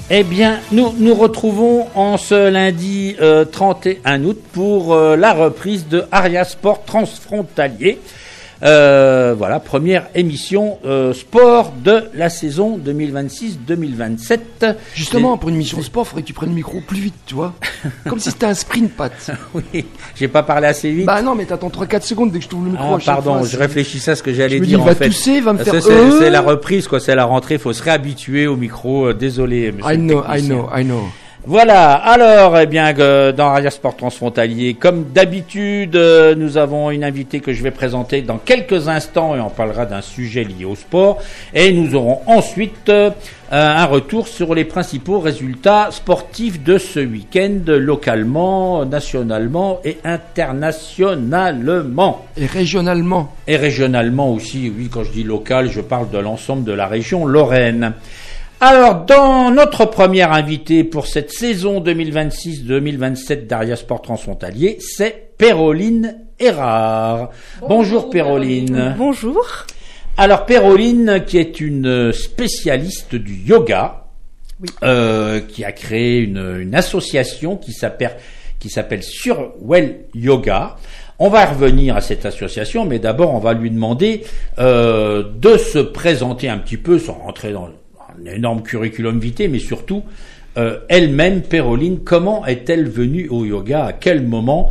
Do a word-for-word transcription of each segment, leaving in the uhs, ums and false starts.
Eh bien, nous nous retrouvons en ce lundi euh, trente et un août pour euh, la reprise de Aria Sport Transfrontalier. Euh, voilà, première émission euh, sport de la saison deux mille vingt-six deux mille vingt-sept. Justement, Et... pour une émission sport, il faudrait que tu prennes le micro plus vite, tu vois. Comme si c'était un sprint, Pat. Oui, j'ai pas parlé assez vite. Bah non, mais t'attends trois quatre secondes dès que je t'ouvre le micro. Ah, à chaque pardon, fois, je réfléchissais à ce que j'allais je me dire dis, en va fait. tousser, va me faire... C'est, c'est, euh... c'est la reprise, quoi, c'est la rentrée, il faut se réhabituer au micro. Euh, désolé, monsieur. I le know, I technicien. know, I know. Voilà, alors, eh bien, euh, dans Aria Sport Transfrontalier, comme d'habitude, euh, nous avons une invitée que je vais présenter dans quelques instants et on parlera d'un sujet lié au sport. Et nous aurons ensuite euh, un retour sur les principaux résultats sportifs de ce week-end, localement, nationalement et internationalement. Et régionalement. Et régionalement aussi, oui, quand je dis local, je parle de l'ensemble de la région Lorraine. Alors, dans notre première invitée pour cette saison deux mille vingt-six deux mille vingt-sept d'Aria Sport Transfrontalier, c'est Péroline Erard. Bonjour, Bonjour Péroline. Bonjour. Alors, Péroline, qui est une spécialiste du yoga, oui. euh, qui a créé une, une association qui s'appelle, qui s'appelle Surwell Yoga. On va revenir à cette association, mais d'abord, on va lui demander euh, de se présenter un petit peu, sans rentrer dans un énorme curriculum vitae, mais surtout, euh, elle-même, Péroline, comment est-elle venue au yoga? À quel moment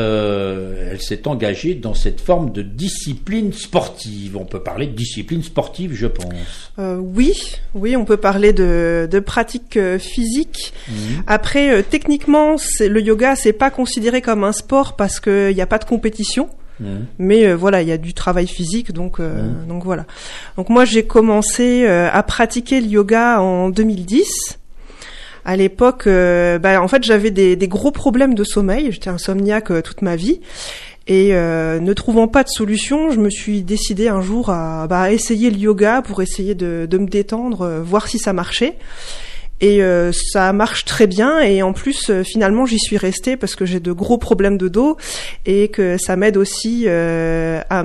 euh, elle s'est engagée dans cette forme de discipline sportive? On peut parler de discipline sportive, je pense. Euh, oui, oui, on peut parler de, de pratique euh, physique. Mmh. Après, euh, techniquement, c'est, le yoga, c'est pas considéré comme un sport parce qu'il n'y a pas de compétition. Mmh. Mais euh, voilà, il y a du travail physique, donc euh, mmh. donc voilà. Donc moi, j'ai commencé euh, à pratiquer le yoga en deux mille dix. À l'époque, euh, bah, en fait, j'avais des, des gros problèmes de sommeil. J'étais insomniaque euh, toute ma vie. Et euh, ne trouvant pas de solution, je me suis décidée un jour à bah, essayer le yoga pour essayer de, de me détendre, euh, voir si ça marchait. Et euh, ça marche très bien. Et en plus, euh, finalement, j'y suis restée parce que j'ai de gros problèmes de dos et que ça m'aide aussi euh, à,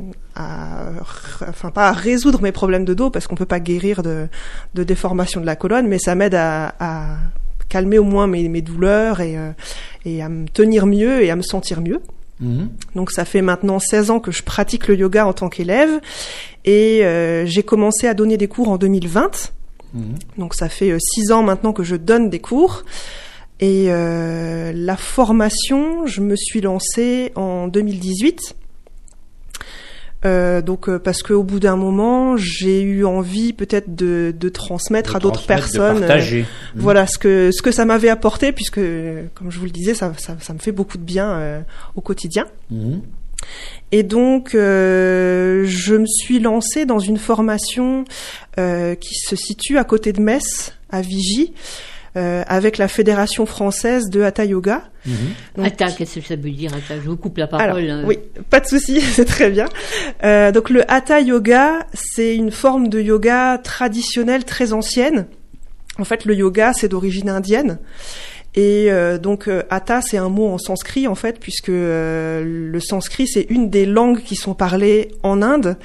à, enfin pas à résoudre mes problèmes de dos parce qu'on peut pas guérir de, de déformation de la colonne, mais ça m'aide à, à calmer au moins mes, mes douleurs et, euh, et à me tenir mieux et à me sentir mieux. Mmh. Donc ça fait maintenant seize ans que je pratique le yoga en tant qu'élève et euh, j'ai commencé à donner des cours en deux mille vingt. Mmh. Donc ça fait six ans maintenant que je donne des cours et euh, la formation, je me suis lancée en deux mille dix-huit. Euh, donc euh, parce qu'au bout d'un moment, j'ai eu envie peut-être de, de transmettre de à d'autres personnes, de partager. Euh, mmh. voilà ce que ce que ça m'avait apporté, puisque comme je vous le disais, ça ça, ça me fait beaucoup de bien euh, au quotidien. Mmh. Et donc, euh, je me suis lancée dans une formation euh, qui se situe à côté de Metz, à Vigy, euh, avec la Fédération française de Hatha Yoga. Mmh. Donc, Hatha, qu'est-ce que ça veut dire, Hatha? Je vous coupe la parole. Alors, hein. Oui, pas de souci, c'est très bien. Euh, donc, le Hatha Yoga, c'est une forme de yoga traditionnelle très ancienne. En fait, le yoga, c'est d'origine indienne. Et euh, donc euh, Hatha, c'est un mot en sanskrit en fait, puisque euh, le sanskrit c'est une des langues qui sont parlées en Inde.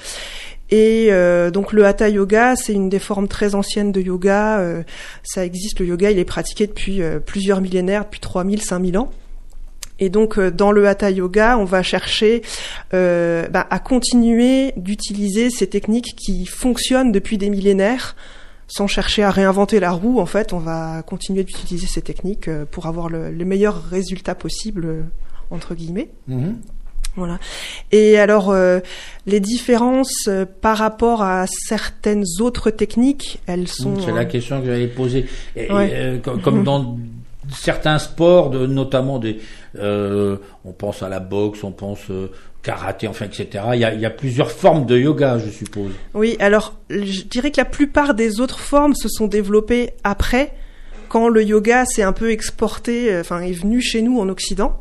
Et euh, donc le Hatha Yoga, c'est une des formes très anciennes de yoga. Euh, ça existe, le yoga, il est pratiqué depuis euh, plusieurs millénaires, depuis trois mille, cinq mille ans. Et donc euh, dans le Hatha Yoga, on va chercher euh, bah, à continuer d'utiliser ces techniques qui fonctionnent depuis des millénaires. Sans chercher à réinventer la roue, en fait, on va continuer d'utiliser ces techniques pour avoir le, les meilleurs résultats possibles, entre guillemets. Mmh. Voilà. Et alors, euh, les différences euh, par rapport à certaines autres techniques, elles sont... C'est la question que j'allais poser. Et, ouais. euh, comme, comme dans certains sports, de, notamment des... Euh, on pense à la boxe, on pense... Euh, karaté, enfin, et cetera. Il y a, il y a plusieurs formes de yoga, je suppose. Oui, alors, je dirais que la plupart des autres formes se sont développées après, quand le yoga s'est un peu exporté, enfin, est venu chez nous en Occident.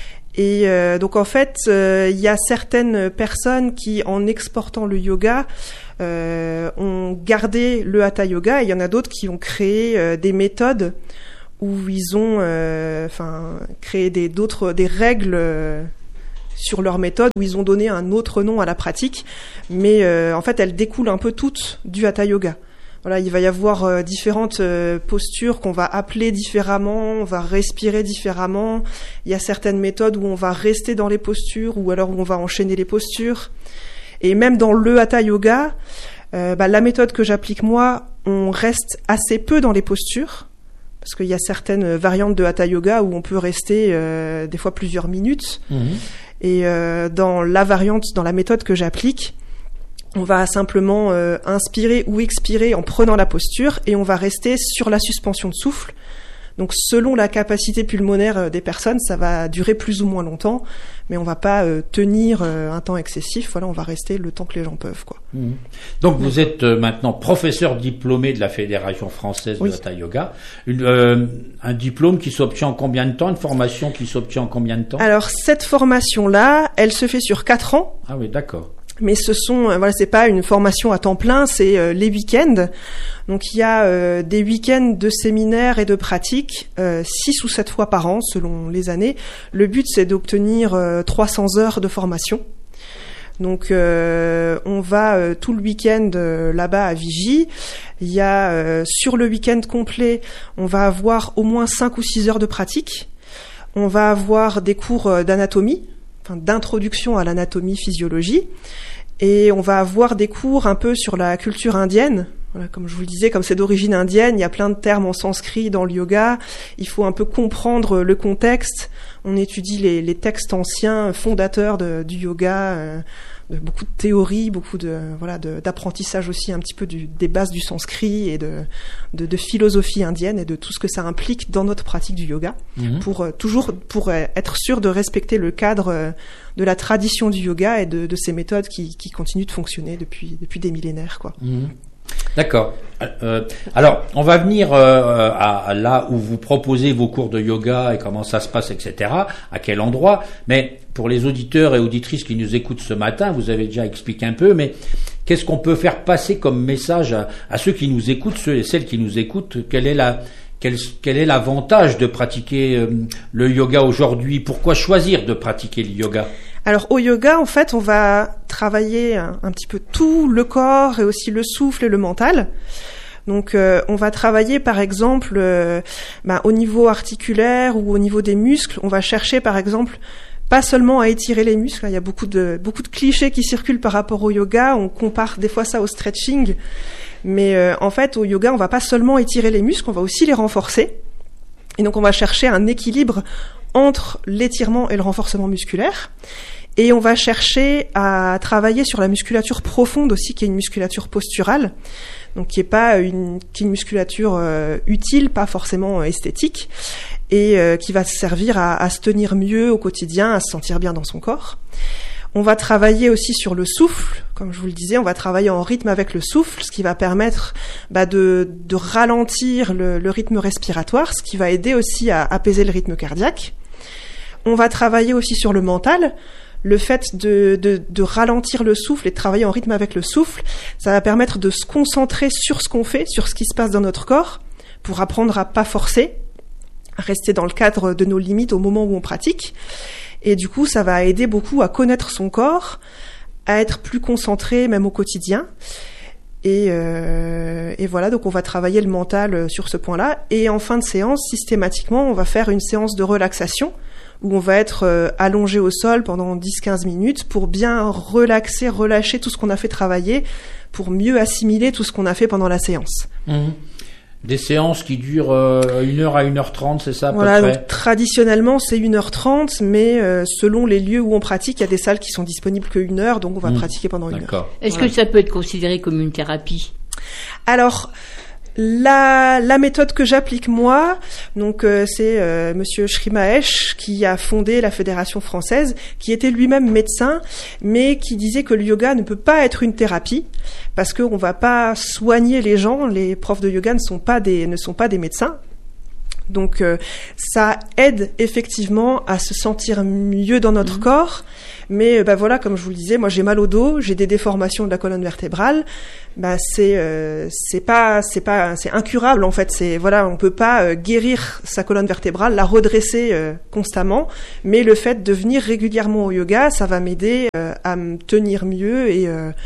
Et euh, donc, en fait, euh, il y a certaines personnes qui, en exportant le yoga, euh, ont gardé le Hatha Yoga, et il y en a d'autres qui ont créé euh, des méthodes où ils ont, euh, enfin, créé des, d'autres, des règles... Euh, sur leur méthode, où ils ont donné un autre nom à la pratique, mais euh, en fait, elles découlent un peu toutes du Hatha Yoga. Voilà, il va y avoir euh, différentes euh, postures qu'on va appeler différemment, on va respirer différemment. Il y a certaines méthodes où on va rester dans les postures ou alors où on va enchaîner les postures. Et même dans le Hatha Yoga, euh, bah, la méthode que j'applique moi, on reste assez peu dans les postures parce qu'il y a certaines variantes de Hatha Yoga où on peut rester euh, des fois plusieurs minutes. Mmh. Et euh, dans la variante, dans la méthode que j'applique, on va simplement euh, inspirer ou expirer en prenant la posture et on va rester sur la suspension de souffle. Donc selon la capacité pulmonaire des personnes, ça va durer plus ou moins longtemps, mais on va pas euh, tenir euh, un temps excessif. Voilà, on va rester le temps que les gens peuvent, quoi. Mmh. Donc vous êtes euh, maintenant professeur diplômé de la Fédération française oui. de Hatha Yoga. Une, euh, un diplôme qui s'obtient en combien de temps? Une formation qui s'obtient en combien de temps? Alors cette formation-là, elle se fait sur quatre ans. Ah oui, d'accord. Mais ce sont, euh, voilà, c'est pas une formation à temps plein, c'est euh, les week-ends. Donc il y a euh, des week-ends de séminaires et de pratiques, euh, six ou sept fois par an selon les années. Le but c'est d'obtenir euh, trois cents heures de formation. Donc euh, on va euh, tout le week-end euh, là-bas à Vigie. Il y a euh, sur le week-end complet, on va avoir au moins cinq ou six heures de pratique. On va avoir des cours euh, d'anatomie, enfin d'introduction à l'anatomie-physiologie. Et on va avoir des cours un peu sur la culture indienne. Voilà, comme je vous le disais, comme c'est d'origine indienne, il y a plein de termes en sanskrit dans le yoga. Il faut un peu comprendre le contexte. On étudie les, les textes anciens fondateurs de, du yoga, euh, de beaucoup de théories, beaucoup de voilà de, d'apprentissage aussi un petit peu du, des bases du sanskrit et de, de, de philosophie indienne et de tout ce que ça implique dans notre pratique du yoga. Mmh. Pour euh, toujours pour euh, être sûr de respecter le cadre euh, de la tradition du yoga et de, de ces méthodes qui, qui continuent de fonctionner depuis depuis des millénaires, quoi. Mmh. D'accord. Euh, alors, on va venir euh, à, à là où vous proposez vos cours de yoga et comment ça se passe, et cetera. À quel endroit. Mais pour les auditeurs et auditrices qui nous écoutent ce matin, vous avez déjà expliqué un peu, mais qu'est-ce qu'on peut faire passer comme message à, à ceux qui nous écoutent, ceux et celles qui nous écoutent? Quelle est la Quel, quel est l'avantage de pratiquer euh, le yoga aujourd'hui? Pourquoi choisir de pratiquer le yoga? Alors au yoga, en fait, on va travailler un, un petit peu tout le corps et aussi le souffle et le mental. Donc euh, on va travailler par exemple euh, bah, au niveau articulaire ou au niveau des muscles. On va chercher par exemple pas seulement à étirer les muscles. Il y a beaucoup de beaucoup de clichés qui circulent par rapport au yoga. On compare des fois ça au stretching. Mais euh, en fait, au yoga, on va pas seulement étirer les muscles, on va aussi les renforcer. Et donc, on va chercher un équilibre entre l'étirement et le renforcement musculaire. Et on va chercher à travailler sur la musculature profonde aussi, qui est une musculature posturale. Donc, qui est pas une, qui est une musculature euh, utile, pas forcément euh, esthétique, et euh, qui va servir à, à se tenir mieux au quotidien, à se sentir bien dans son corps. On va travailler aussi sur le souffle, comme je vous le disais, on va travailler en rythme avec le souffle, ce qui va permettre bah, de, de ralentir le, le rythme respiratoire, ce qui va aider aussi à apaiser le rythme cardiaque. On va travailler aussi sur le mental. Le fait de, de, de ralentir le souffle et de travailler en rythme avec le souffle, ça va permettre de se concentrer sur ce qu'on fait, sur ce qui se passe dans notre corps, pour apprendre à pas forcer, à rester dans le cadre de nos limites au moment où on pratique. Et du coup, ça va aider beaucoup à connaître son corps, à être plus concentré même au quotidien. Et, euh, et voilà, donc on va travailler le mental sur ce point-là. Et en fin de séance, systématiquement, on va faire une séance de relaxation où on va être euh, allongé au sol pendant dix à quinze minutes pour bien relaxer, relâcher tout ce qu'on a fait travailler, pour mieux assimiler tout ce qu'on a fait pendant la séance. Mmh. Des séances qui durent euh, une heure à une heure trente, c'est ça à voilà, peu près? Donc, traditionnellement, c'est une heure trente, mais euh, selon les lieux où on pratique, il y a des salles qui sont disponibles que une heure, donc on va mmh. pratiquer pendant une D'accord. heure. Est-ce voilà. que ça peut être considéré comme une thérapie? Alors, la, la méthode que j'applique moi, donc euh, c'est euh, Monsieur Sri Mahesh qui a fondé la Fédération française, qui était lui-même médecin, mais qui disait que le yoga ne peut pas être une thérapie parce qu'on va pas soigner les gens. Les profs de yoga ne sont pas des ne sont pas des médecins. Donc euh, ça aide effectivement à se sentir mieux dans notre mmh. corps, mais bah voilà, comme je vous le disais, moi j'ai mal au dos, j'ai des déformations de la colonne vertébrale, bah c'est euh, c'est pas c'est pas c'est incurable en fait, c'est voilà, on peut pas euh, guérir sa colonne vertébrale, la redresser euh, constamment, mais le fait de venir régulièrement au yoga, ça va m'aider euh, à me tenir mieux et euh,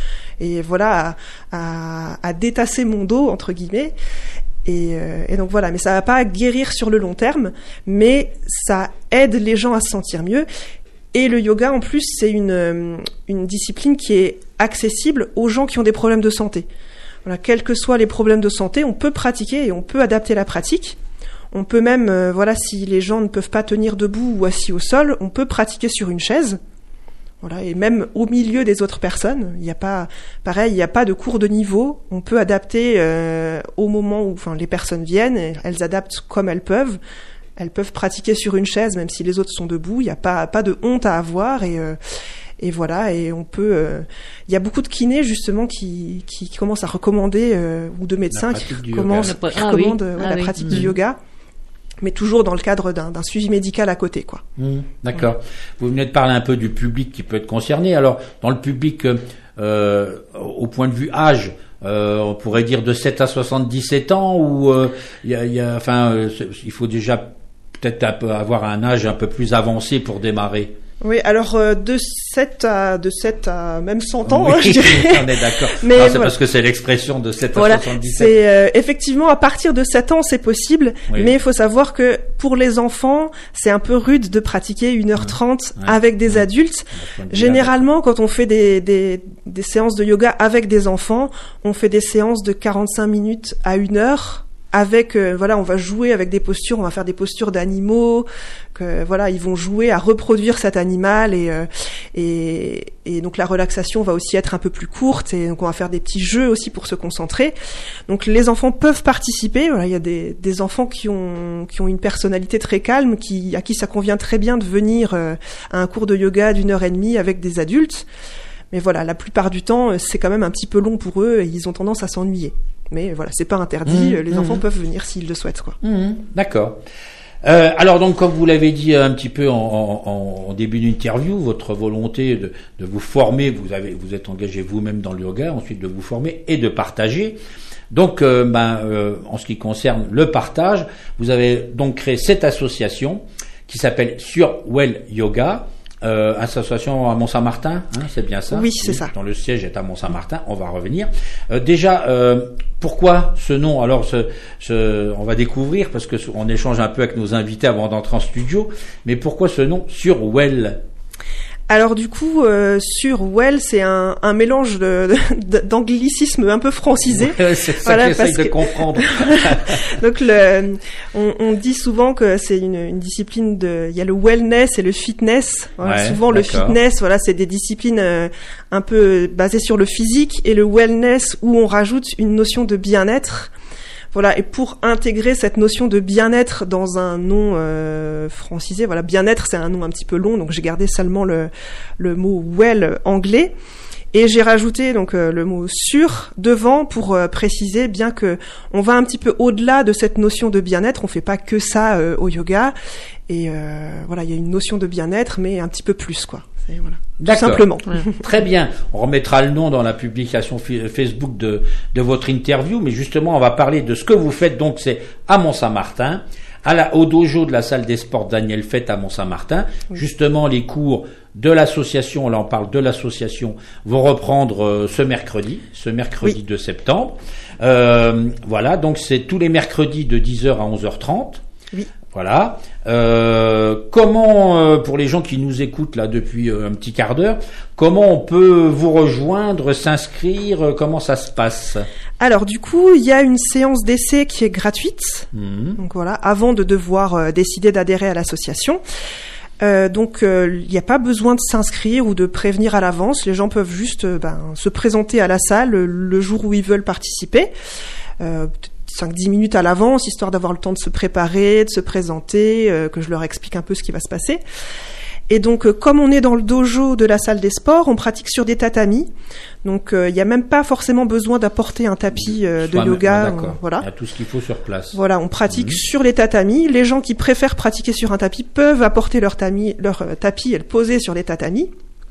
et voilà à, à, à détasser mon dos entre guillemets. Et, euh, et donc voilà, mais ça va pas guérir sur le long terme, mais ça aide les gens à se sentir mieux. Et le yoga, en plus, c'est une, une discipline qui est accessible aux gens qui ont des problèmes de santé. Voilà, quels que soient les problèmes de santé, on peut pratiquer et on peut adapter la pratique. On peut même, euh, voilà, si les gens ne peuvent pas tenir debout ou assis au sol, on peut pratiquer sur une chaise. Voilà, et même au milieu des autres personnes, il n'y a pas, pareil, il n'y a pas de cours de niveau. On peut adapter euh, au moment où, enfin, les personnes viennent, elles adaptent comme elles peuvent. Elles peuvent pratiquer sur une chaise, même si les autres sont debout. Il n'y a pas, pas de honte à avoir et euh, et voilà. Et on peut. Euh, il y a beaucoup de kinés justement qui qui commencent à recommander euh, ou de médecins qui commencent, qui ah, recommandent oui. euh, ah, la oui. pratique mmh. du yoga. Mais toujours dans le cadre d'un, d'un suivi médical à côté, quoi. Mmh, d'accord. Vous venez de parler un peu du public qui peut être concerné. Alors, dans le public, euh, au point de vue âge, euh, on pourrait dire de sept à soixante-dix-sept ans, ou euh, y a, y a, enfin, euh, il faut déjà peut-être un peu avoir un âge un peu plus avancé pour démarrer. Oui, alors euh, de sept à de sept à même cent ans, Oui, hein, je dirais. on est d'accord. Mais non, c'est voilà. parce que c'est l'expression de sept Voilà, à soixante-dix-sept. c'est euh, effectivement à partir de sept ans c'est possible, Oui. mais il faut savoir que pour les enfants c'est un peu rude de pratiquer une heure trente Ouais. avec des Ouais. adultes. Ouais. Généralement, quand on fait des, des des séances de yoga avec des enfants, on fait des séances de quarante-cinq minutes à une heure. Avec euh, voilà, on va jouer avec des postures, on va faire des postures d'animaux, que voilà, ils vont jouer à reproduire cet animal et euh, et et donc la relaxation va aussi être un peu plus courte et donc on va faire des petits jeux aussi pour se concentrer. Donc les enfants peuvent participer, voilà, il y a des des enfants qui ont qui ont une personnalité très calme, qui à qui ça convient très bien de venir euh, à un cours de yoga d'une heure et demie avec des adultes. Mais voilà, la plupart du temps, c'est quand même un petit peu long pour eux et ils ont tendance à s'ennuyer. Mais voilà, c'est pas interdit, Mmh, les mmh. enfants peuvent venir s'ils le souhaitent, quoi. Mmh, d'accord. Euh, alors donc, comme vous l'avez dit un petit peu en, en, en début d'interview, votre volonté de, de vous former, vous avez, vous êtes engagé vous-même dans le yoga, ensuite de vous former et de partager. Donc, euh, ben, euh, en ce qui concerne le partage, vous avez donc créé cette association qui s'appelle Surwell Yoga. Euh, association à Mont-Saint-Martin, hein, c'est bien ça? Oui, c'est oui, ça. Dont le siège est à Mont-Saint-Martin, on va revenir. Euh, déjà, euh, pourquoi ce nom? Alors, ce, ce, on va découvrir parce que on échange un peu avec nos invités avant d'entrer en studio. Mais pourquoi ce nom Surwell? Alors du coup, euh, Surwell, c'est un, un mélange de, de, d'anglicisme un peu francisé. Ouais, c'est ça voilà, que j'essaye que... de comprendre. Donc le, on, on dit souvent que c'est une, une discipline de, il y a le wellness et le fitness. Voilà, ouais, souvent d'accord. le fitness, voilà, c'est des disciplines euh, un peu basées sur le physique, et le wellness où on rajoute une notion de bien-être. Voilà, et pour intégrer cette notion de bien-être dans un nom euh, francisé, voilà, bien-être c'est un nom un petit peu long, donc j'ai gardé seulement le le mot well anglais, et j'ai rajouté donc euh, le mot sur devant pour euh, préciser bien que on va un petit peu au-delà de cette notion de bien-être, on fait pas que ça euh, au yoga, et euh, voilà, il y a une notion de bien-être mais un petit peu plus, quoi. C'est, voilà. Tout simplement. Ouais. Très bien. On remettra le nom dans la publication fi- Facebook de, de votre interview, mais justement, on va parler de ce que vous faites. Donc, c'est à Mont-Saint-Martin, à la, au dojo de la salle des sports Daniel Fett à Mont-Saint-Martin. Oui. Justement, les cours de l'association, là on parle de l'association, vont reprendre euh, ce mercredi, ce mercredi oui. de septembre. Euh, voilà, donc c'est tous les mercredis de dix heures à onze heures trente. Oui. Voilà. Euh, comment, euh, pour les gens qui nous écoutent là depuis euh, un petit quart d'heure, comment on peut vous rejoindre, s'inscrire, euh, comment ça se passe? Alors du coup, il y a une séance d'essai qui est gratuite. Mmh. Donc voilà, avant de devoir euh, décider d'adhérer à l'association. Euh, donc il euh, n'y a pas besoin de s'inscrire ou de prévenir à l'avance. Les gens peuvent juste euh, ben, se présenter à la salle le, le jour où ils veulent participer. Euh, cinq à dix minutes à l'avance, histoire d'avoir le temps de se préparer, de se présenter, euh, que je leur explique un peu ce qui va se passer. Et donc, euh, comme on est dans le dojo de la salle des sports, on pratique sur des tatamis. Donc, il euh, n'y a même pas forcément besoin d'apporter un tapis euh, de yoga. D'accord. On, voilà. Il y a tout ce qu'il faut sur place. Voilà, on pratique mmh. sur les tatamis. Les gens qui préfèrent pratiquer sur un tapis peuvent apporter leur, tami, leur euh, tapis et le poser sur les tatamis.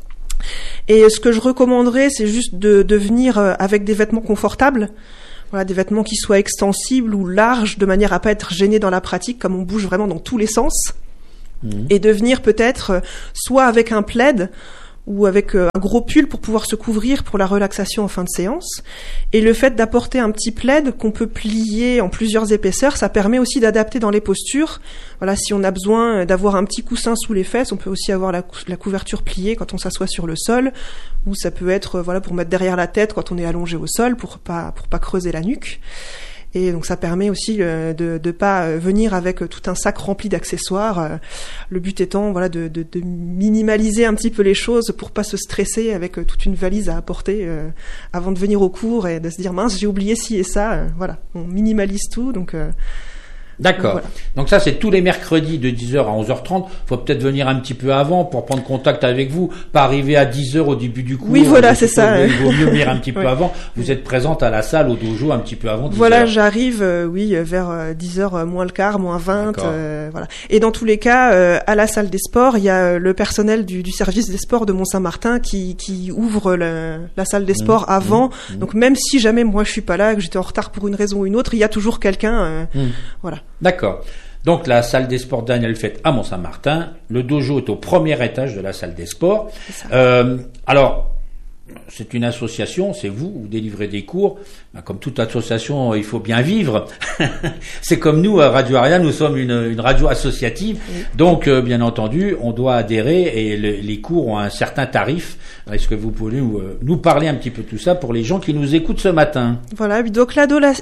Et ce que je recommanderais, c'est juste de, de venir euh, avec des vêtements confortables. Voilà, des vêtements qui soient extensibles ou larges, de manière à pas être gêné dans la pratique, comme on bouge vraiment dans tous les sens. Mmh. Et de venir peut-être euh, soit avec un plaid, ou avec un gros pull pour pouvoir se couvrir pour la relaxation en fin de séance. Et le fait d'apporter un petit plaid qu'on peut plier en plusieurs épaisseurs, ça permet aussi d'adapter dans les postures. Voilà, si on a besoin d'avoir un petit coussin sous les fesses, on peut aussi avoir la, la couverture pliée quand on s'assoit sur le sol, ou ça peut être voilà pour mettre derrière la tête quand on est allongé au sol pour pas pour pas creuser la nuque. Et donc ça permet aussi euh, de de pas euh, venir avec tout un sac rempli d'accessoires. Euh, le but étant voilà de, de de minimaliser un petit peu les choses pour pas se stresser avec euh, toute une valise à apporter euh, avant de venir au cours et de se dire mince j'ai oublié ci et ça. Euh, voilà, on minimalise tout donc. Euh, D'accord. Voilà. Donc ça, c'est tous les mercredis de dix heures à onze heures trente. Faut peut-être venir un petit peu avant pour prendre contact avec vous, pas arriver à dix heures au début du cours. Oui, voilà, c'est ça. Il vaut mieux venir un petit peu oui. avant. Vous êtes présente à la salle, au dojo, un petit peu avant dix heures. Voilà, j'arrive, euh, oui, vers euh, dix heures euh, moins le quart, moins vingt. Euh, voilà. Et dans tous les cas, euh, à la salle des sports, il y a le personnel du, du service des sports de Mont-Saint-Martin qui, qui ouvre le, la salle des sports mmh, avant. Mmh, Donc même si jamais moi je suis pas là, que j'étais en retard pour une raison ou une autre, il y a toujours quelqu'un. Euh, mmh. Voilà. D'accord. Donc la salle des sports Daniel Fête à Mont-Saint-Martin, le dojo est au premier étage de la salle des sports. Euh, alors, c'est une association, c'est vous, vous délivrez des cours. Ben, comme toute association, il faut bien vivre. C'est comme nous, à Radio Aria, nous sommes une, une radio associative. Oui. Donc, euh, bien entendu, on doit adhérer et le, les cours ont un certain tarif. Est-ce que vous pouvez nous, euh, nous parler un petit peu de tout ça pour les gens qui nous écoutent ce matin? Voilà, donc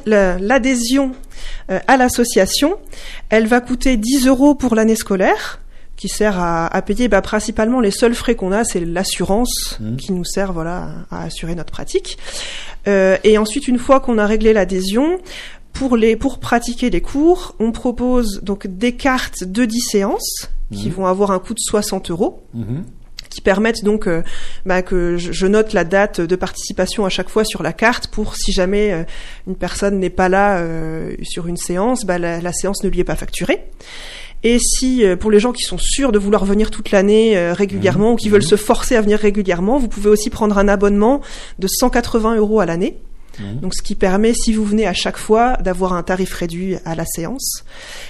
l'adhésion euh, à l'association, elle va coûter dix euros pour l'année scolaire, qui sert à, à payer bah, principalement les seuls frais qu'on a, c'est l'assurance mmh. qui nous sert voilà à, à assurer notre pratique. Euh, et ensuite, une fois qu'on a réglé l'adhésion, pour les pour pratiquer les cours, on propose donc des cartes de dix séances mmh. qui vont avoir un coût de soixante euros. Mmh. Qui permettent donc euh, bah, que je note la date de participation à chaque fois sur la carte pour si jamais euh, une personne n'est pas là euh, sur une séance, bah, la, la séance ne lui est pas facturée. Et si, euh, pour les gens qui sont sûrs de vouloir venir toute l'année euh, régulièrement mmh. ou qui mmh. veulent se forcer à venir régulièrement, vous pouvez aussi prendre un abonnement de cent quatre-vingts euros à l'année. Mmh. Donc, ce qui permet, si vous venez à chaque fois, d'avoir un tarif réduit à la séance.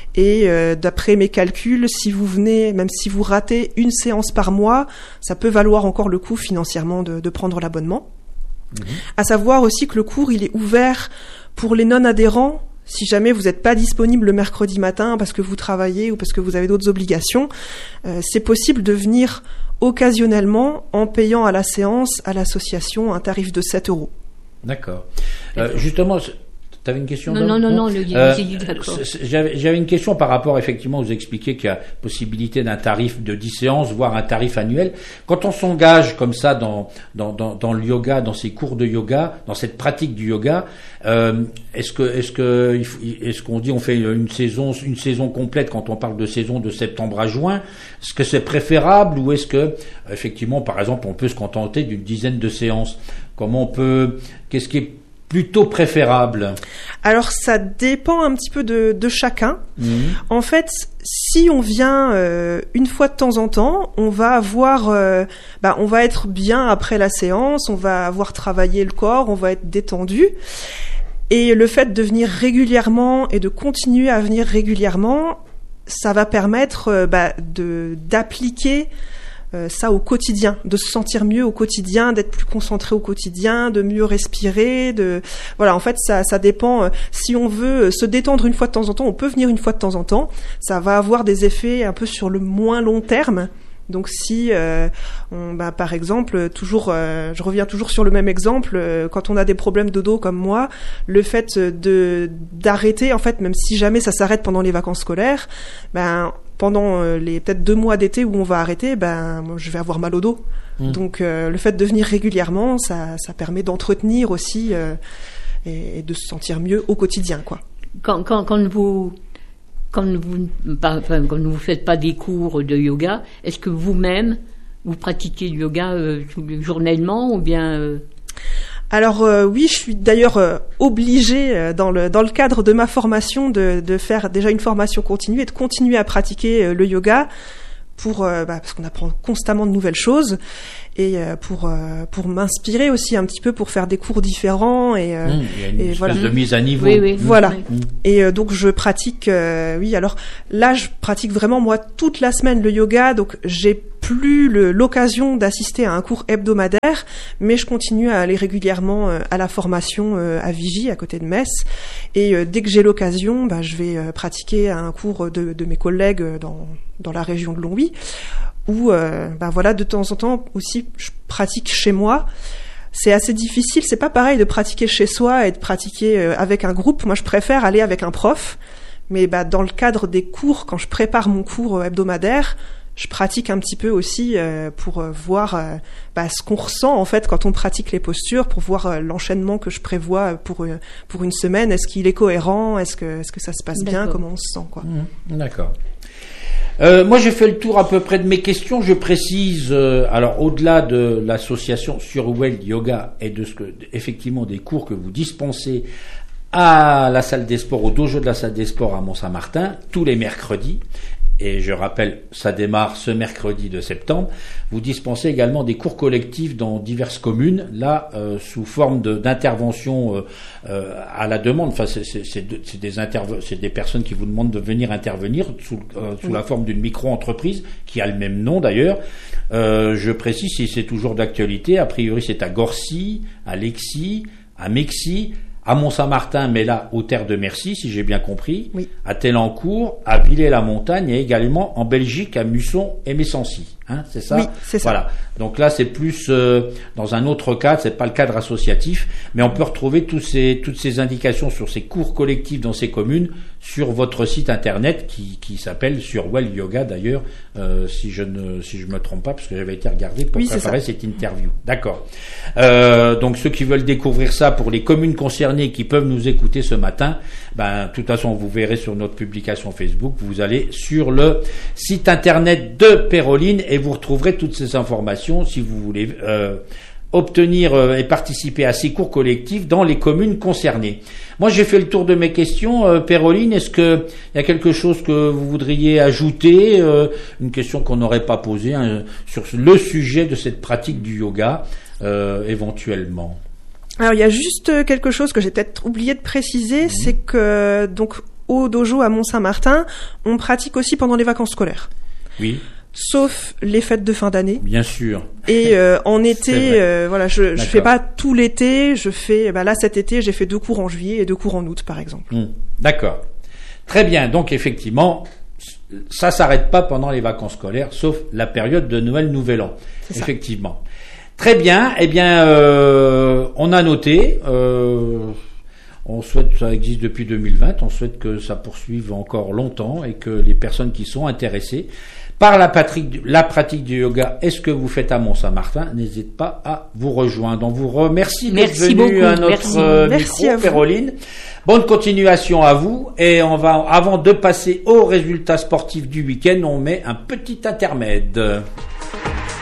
Et euh, d'après mes calculs, si vous venez, même si vous ratez une séance par mois, ça peut valoir encore le coup financièrement de, de prendre l'abonnement. Mmh. À savoir aussi que le cours, il est ouvert pour les non-adhérents. Si jamais vous n'êtes pas disponible le mercredi matin parce que vous travaillez ou parce que vous avez d'autres obligations, euh, c'est possible de venir occasionnellement en payant à la séance, à l'association, un tarif de sept euros. D'accord. Euh, justement, tu avais une question? Non, non, non, non, le euh, d'accord. J'avais, j'avais une question par rapport, effectivement, vous expliquez qu'il y a possibilité d'un tarif de dix séances, voire un tarif annuel. Quand on s'engage comme ça dans, dans, dans, dans le yoga, dans ces cours de yoga, dans cette pratique du yoga, euh, est-ce que, est-ce que, est-ce qu'on dit on fait une saison, une saison complète quand on parle de saison de septembre à juin? Est-ce que c'est préférable ou est-ce que, effectivement, par exemple, on peut se contenter d'une dizaine de séances? Comment on peut, qu'est-ce qui est plutôt préférable? Alors ça dépend un petit peu de, de chacun. Mmh. En fait, si on vient euh, une fois de temps en temps, on va avoir, euh, bah, on va être bien après la séance, on va avoir travaillé le corps, on va être détendu. Et le fait de venir régulièrement et de continuer à venir régulièrement, ça va permettre euh, bah, de d'appliquer Euh, ça au quotidien, de se sentir mieux au quotidien, d'être plus concentré au quotidien, de mieux respirer, de voilà, en fait ça ça dépend. Euh, si on veut se détendre une fois de temps en temps, on peut venir une fois de temps en temps. Ça va avoir des effets un peu sur le moins long terme. Donc si, euh, on, bah, par exemple, toujours, euh, je reviens toujours sur le même exemple, euh, quand on a des problèmes de dos comme moi, le fait de d'arrêter, en fait, même si jamais ça s'arrête pendant les vacances scolaires, ben pendant euh, les peut-être deux mois d'été où on va arrêter, ben moi, je vais avoir mal au dos. Mmh. Donc euh, le fait de venir régulièrement, ça, ça permet d'entretenir aussi euh, et, et de se sentir mieux au quotidien, quoi. Quand, quand, quand vous Quand vous, enfin, quand vous faites pas des cours de yoga, est-ce que vous-même vous pratiquez du yoga euh, journellement ou bien euh... Alors euh, oui, je suis d'ailleurs euh, obligée euh, dans le dans le cadre de ma formation de de faire déjà une formation continue et de continuer à pratiquer euh, le yoga pour euh, bah, parce qu'on apprend constamment de nouvelles choses et euh, pour euh, pour m'inspirer aussi un petit peu, pour faire des cours différents et, euh, mmh, il y a une et espèce voilà. de mise à niveau. Oui, oui. Voilà. Mmh. Et euh, donc je pratique, euh, oui. Alors là, je pratique vraiment moi toute la semaine le yoga. Donc j'ai plus le, l'occasion d'assister à un cours hebdomadaire, mais je continue à aller régulièrement euh, à la formation euh, à Vigy, à côté de Metz. Et euh, dès que j'ai l'occasion, bah, je vais euh, pratiquer à un cours de, de mes collègues dans dans la région de Longwy. Où, euh, bah voilà, de temps en temps aussi, je pratique chez moi. C'est assez difficile. C'est pas pareil de pratiquer chez soi et de pratiquer euh, avec un groupe. Moi, je préfère aller avec un prof. Mais bah, dans le cadre des cours, quand je prépare mon cours hebdomadaire, je pratique un petit peu aussi euh, pour euh, voir euh, bah, ce qu'on ressent en fait quand on pratique les postures, pour voir euh, l'enchaînement que je prévois pour euh, pour une semaine. Est-ce qu'il est cohérent? Est-ce que est-ce que ça se passe bien? D'accord. Comment on se sent, quoi. Mmh, d'accord. Euh, moi, j'ai fait le tour à peu près de mes questions. Je précise, euh, alors au-delà de l'association Surwell Yoga et de ce que, effectivement, des cours que vous dispensez à la salle des sports, au dojo de la salle des sports à Mont-Saint-Martin, tous les mercredis. Et je rappelle, ça démarre ce mercredi de septembre. Vous dispensez également des cours collectifs dans diverses communes, là euh, sous forme de, d'intervention euh, euh, à la demande. Enfin, c'est, c'est, c'est, de, c'est, des interve- c'est des personnes qui vous demandent de venir intervenir sous, euh, sous oui. la forme d'une micro-entreprise qui a le même nom d'ailleurs. Euh, je précise, si c'est toujours d'actualité, a priori c'est à Gorcy, à Lexy, à Mexy, à Mont-Saint-Martin, mais là, aux Terres de Merci, si j'ai bien compris, oui. à Telencourt, à Villers-la-Montagne et également en Belgique, à Musson et Messancy. Hein, c'est ça? Oui, c'est ça. Voilà. Donc là, c'est plus euh, dans un autre cadre, c'est pas le cadre associatif, mais on peut retrouver tous ces, toutes ces indications sur ces cours collectifs dans ces communes sur votre site internet qui, qui s'appelle Surwell Yoga d'ailleurs, euh, si je ne si je me trompe pas, parce que j'avais été regardé pour oui, préparer cette interview. D'accord. Euh, donc ceux qui veulent découvrir ça pour les communes concernées qui peuvent nous écouter ce matin, ben de toute façon vous verrez sur notre publication Facebook, vous allez sur le site internet de Péroline et vous retrouverez toutes ces informations si vous voulez euh, obtenir euh, et participer à ces cours collectifs dans les communes concernées. Moi, j'ai fait le tour de mes questions. Euh, Péroline, est-ce que il y a quelque chose que vous voudriez ajouter, euh, une question qu'on n'aurait pas posée hein, sur le sujet de cette pratique du yoga, euh, éventuellement? Alors, il y a juste quelque chose que j'ai peut-être oublié de préciser, mmh. c'est que donc au dojo à Mont-Saint-Martin, on pratique aussi pendant les vacances scolaires. Oui. Sauf les fêtes de fin d'année. Bien sûr. Et euh, en été, euh, voilà, je je fais pas tout l'été. Je fais, bah là cet été, j'ai fait deux cours en juillet et deux cours en août, par exemple. Mmh. D'accord. Très bien. Donc effectivement, ça s'arrête pas pendant les vacances scolaires, sauf la période de Noël, Nouvel An. C'est ça. Effectivement. Très bien. Eh bien, euh, on a noté. Euh, On souhaite, ça existe depuis deux mille vingt, on souhaite que ça poursuive encore longtemps et que les personnes qui sont intéressées par la pratique, la pratique du yoga et ce que vous faites à Mont-Saint-Martin, n'hésitez pas à vous rejoindre. On vous remercie d'être Merci venu beaucoup. à notre Merci. euh, Merci micro, à vous. Péroline. Bonne continuation à vous et on va, avant de passer aux résultats sportifs du week-end, on met un petit intermède.